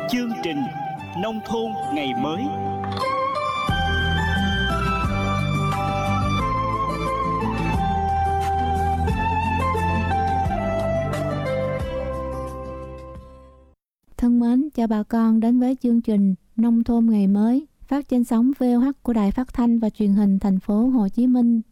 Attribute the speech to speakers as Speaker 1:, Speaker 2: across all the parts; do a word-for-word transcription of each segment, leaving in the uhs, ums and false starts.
Speaker 1: Chương trình Nông thôn ngày mới.
Speaker 2: Thân mến, chào bà con đến với chương trình Nông thôn ngày mới phát trên sóng vê o hát của Đài Phát thanh và Truyền hình thành phố Hồ Chí Minh.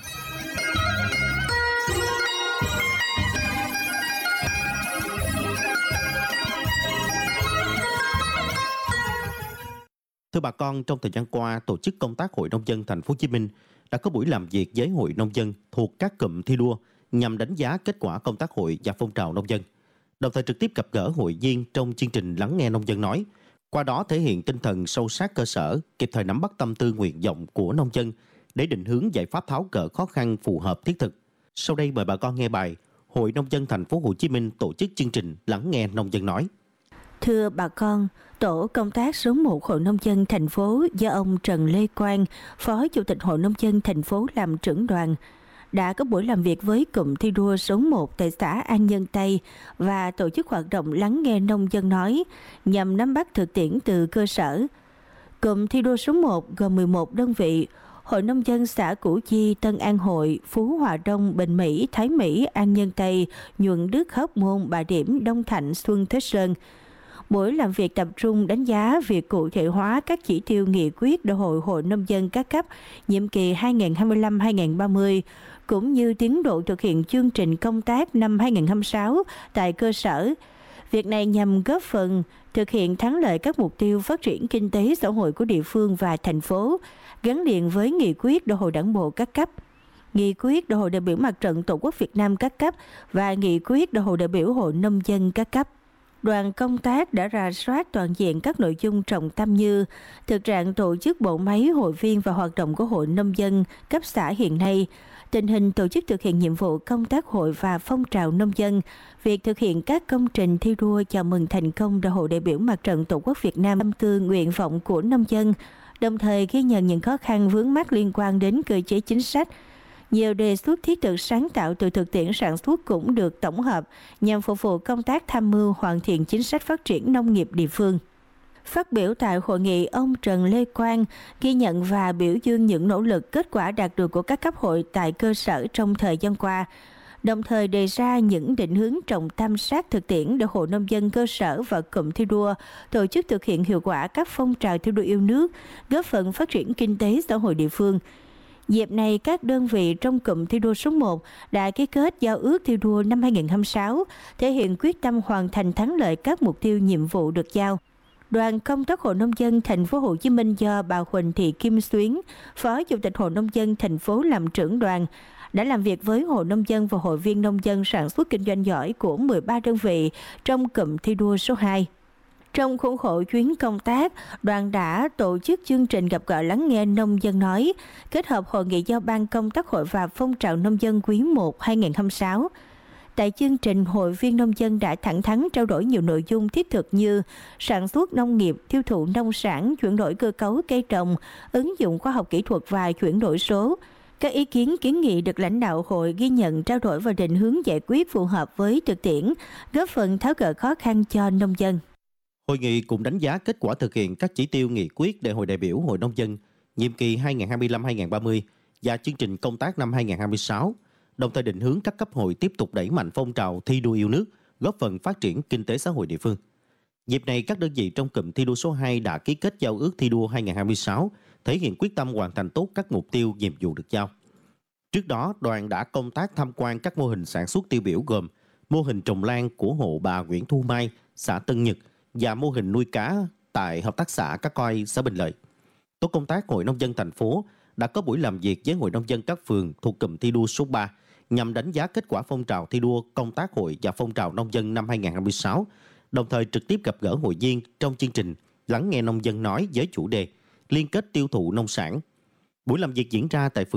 Speaker 3: Thưa bà con, trong thời gian qua, tổ chức công tác Hội Nông dân thành phố Hồ Chí Minh đã có buổi làm việc với hội nông dân thuộc các cụm thi đua nhằm đánh giá kết quả công tác hội và phong trào nông dân, đồng thời trực tiếp gặp gỡ hội viên trong chương trình Lắng nghe nông dân nói. Qua đó thể hiện tinh thần sâu sát cơ sở, kịp thời nắm bắt tâm tư nguyện vọng của nông dân để định hướng giải pháp tháo gỡ khó khăn phù hợp thiết thực. Sau đây mời bà con nghe bài Hội Nông dân thành phố Hồ Chí Minh tổ chức chương trình Lắng nghe nông dân nói.
Speaker 4: Thưa bà con, tổ công tác số một Hội Nông dân thành phố do ông Trần Lê Quang, Phó Chủ tịch Hội Nông dân thành phố làm trưởng đoàn, đã có buổi làm việc với cụm thi đua số một tại xã An Nhân Tây và tổ chức hoạt động Lắng nghe nông dân nói nhằm nắm bắt thực tiễn từ cơ sở. Cụm thi đua số một gồm mười một đơn vị: Hội Nông dân xã Củ Chi, Tân An Hội, Phú Hòa Đông, Bình Mỹ, Thái Mỹ, An Nhân Tây, Nhuận Đức, Hóc Môn, Bà Điểm, Đông Thạnh, Xuân Thới Sơn. Buổi làm việc tập trung đánh giá việc cụ thể hóa các chỉ tiêu nghị quyết Đại hội Hội Nông dân các cấp nhiệm kỳ hai nghìn không trăm hai mươi lăm đến hai nghìn không trăm ba mươi, cũng như tiến độ thực hiện chương trình công tác năm hai nghìn không trăm hai mươi sáu tại cơ sở. Việc này nhằm góp phần thực hiện thắng lợi các mục tiêu phát triển kinh tế xã hội của địa phương và thành phố, gắn liền với nghị quyết Đại hội Đảng bộ các cấp, nghị quyết Đại hội đại biểu Mặt trận Tổ quốc Việt Nam các cấp và nghị quyết Đại hội đại biểu Hội Nông dân các cấp. Đoàn công tác đã rà soát toàn diện các nội dung trọng tâm như thực trạng tổ chức bộ máy, hội viên và hoạt động của Hội Nông dân cấp xã hiện nay, tình hình tổ chức thực hiện nhiệm vụ công tác hội và phong trào nông dân, việc thực hiện các công trình thi đua chào mừng thành công Đại hội đại biểu Mặt trận Tổ quốc Việt Nam, tâm tư nguyện vọng của nông dân, đồng thời ghi nhận những khó khăn vướng mắc liên quan đến cơ chế chính sách. Nhiều đề xuất thiết thực sáng tạo từ thực tiễn sản xuất cũng được tổng hợp nhằm phục vụ công tác tham mưu hoàn thiện chính sách phát triển nông nghiệp địa phương. Phát biểu tại hội nghị, ông Trần Lê Quang ghi nhận và biểu dương những nỗ lực kết quả đạt được của các cấp hội tại cơ sở trong thời gian qua, đồng thời đề ra những định hướng trọng tâm sát thực tiễn để Hội Nông dân cơ sở và cụm thi đua tổ chức thực hiện hiệu quả các phong trào thi đua yêu nước, góp phần phát triển kinh tế xã hội địa phương. Dịp này, các đơn vị trong cụm thi đua số một đã ký kết giao ước thi đua năm hai nghìn không trăm hai mươi sáu, thể hiện quyết tâm hoàn thành thắng lợi các mục tiêu nhiệm vụ được giao. Đoàn công tác Hội Nông dân thành phố Hồ Chí Minh do bà Huỳnh Thị Kim Xuyến, Phó Chủ tịch Hội Nông dân thành phố làm trưởng đoàn, đã làm việc với Hội Nông dân và hội viên nông dân sản xuất kinh doanh giỏi của mười ba đơn vị trong cụm thi đua số hai. Trong khuôn khổ chuyến công tác, đoàn đã tổ chức chương trình gặp gỡ lắng nghe nông dân nói, kết hợp hội nghị giao ban công tác hội và phong trào nông dân quý một hai nghìn không trăm hai mươi sáu. Tại chương trình, hội viên nông dân đã thẳng thắn trao đổi nhiều nội dung thiết thực như sản xuất nông nghiệp, tiêu thụ nông sản, chuyển đổi cơ cấu cây trồng, ứng dụng khoa học kỹ thuật và chuyển đổi số. Các ý kiến kiến nghị được lãnh đạo hội ghi nhận, trao đổi và định hướng giải quyết phù hợp với thực tiễn, góp phần tháo gỡ khó khăn cho nông dân.
Speaker 3: Hội nghị cũng đánh giá kết quả thực hiện các chỉ tiêu nghị quyết Đại hội đại biểu Hội Nông dân nhiệm kỳ hai nghìn không trăm hai mươi lăm đến hai nghìn không trăm ba mươi và chương trình công tác năm hai nghìn không trăm hai mươi sáu, đồng thời định hướng các cấp hội tiếp tục đẩy mạnh phong trào thi đua yêu nước, góp phần phát triển kinh tế xã hội địa phương. Dịp này, các đơn vị trong cụm thi đua số hai đã ký kết giao ước thi đua hai nghìn không trăm hai mươi sáu, thể hiện quyết tâm hoàn thành tốt các mục tiêu nhiệm vụ được giao. Trước đó, đoàn đã công tác tham quan các mô hình sản xuất tiêu biểu gồm mô hình trồng lan của hộ bà Nguyễn Thu Mai, xã Tân Nhật, và mô hình nuôi cá tại hợp tác xã Cá Coi, xã Bình Lợi. Tổ công tác Hội Nông dân thành phố đã có buổi làm việc với Hội Nông dân các phường thuộc cụm thi đua số ba nhằm đánh giá kết quả phong trào thi đua công tác hội và phong trào nông dân năm hai nghìn không trăm hai mươi sáu, đồng thời trực tiếp gặp gỡ hội viên trong chương trình Lắng nghe nông dân nói với chủ đề liên kết tiêu thụ nông sản. Buổi làm việc diễn ra tại phường